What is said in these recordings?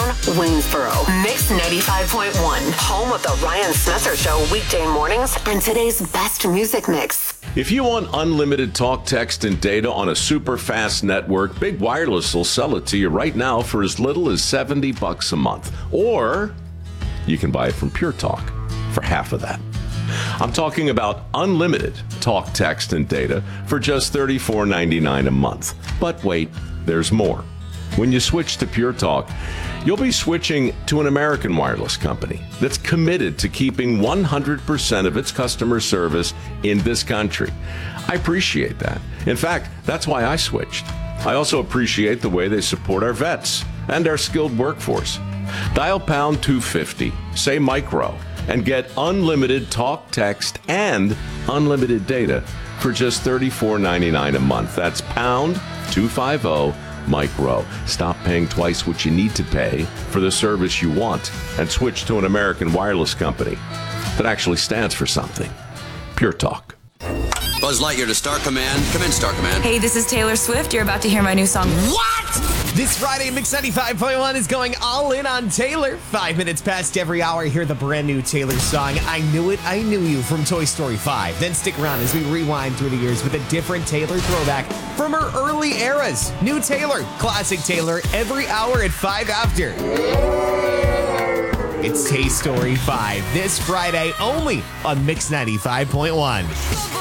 Waynesboro. Mix 95.1, home of the Ryan Smesser Show weekday mornings and today's best music mix. If you want unlimited talk, text, and data on a super fast network, Big Wireless will sell it to you right now for as little as $70 a month. Or you can buy it from Pure Talk for half of that. I'm talking about unlimited talk, text, and data for just $34.99 a month. But wait, there's more. When you switch to Pure Talk, you'll be switching to an American wireless company that's committed to keeping 100% of its customer service in this country. I appreciate that. In fact, that's why I switched. I also appreciate the way they support our vets and our skilled workforce. Dial pound 250, say micro, and get unlimited talk, text, and unlimited data for just $34.99 a month. That's pound 250 micro. Stop paying twice what you need to pay for the service you want and switch to an American wireless company that actually stands for something. Pure Talk. Buzz Lightyear to Star Command. Come in, Star Command. Hey, this is Taylor Swift. You're about to hear my new song. What? This Friday, Mix 95.1 is going all in on Taylor. 5 minutes past every hour, hear the brand new Taylor song, I Knew It, I Knew You from Toy Story 5. Then stick around as we rewind through the years with a different Taylor throwback from her early eras. New Taylor, classic Taylor, every hour at 5 after. It's Toy Story 5 this Friday only on Mix 95.1.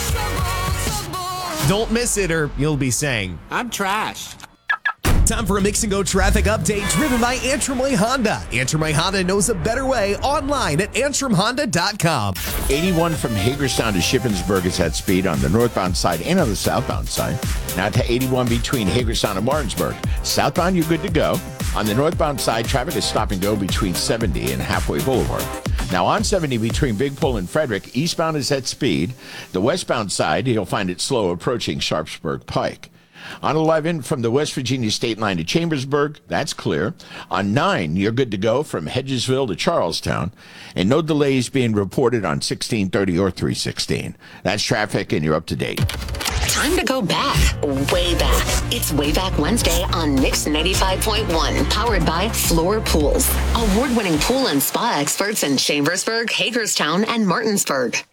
Don't miss it or you'll be saying, I'm trash. Time for a Mix and Go traffic update driven by Antrim Way Honda. Antrim Way Honda knows a better way online at antrimhonda.com. 81 from Hagerstown to Shippensburg is at speed on the northbound side and on the southbound side. Now to 81 between Hagerstown and Martinsburg. Southbound, you're good to go. On the northbound side, traffic is stop and go between 70 and Halfway Boulevard. Now on 70 between Big Pole and Frederick, eastbound is at speed. The westbound side, you'll find it slow approaching Sharpsburg Pike. On 11, from the West Virginia state line to Chambersburg, that's clear. On 9, you're good to go from Hedgesville to Charlestown. And no delays being reported on 1630 or 316. That's traffic, and you're up to date. Time to go back, way back. It's Way Back Wednesday on Mix 95.1, powered by Floor Pools. Award-winning pool and spa experts in Chambersburg, Hagerstown, and Martinsburg.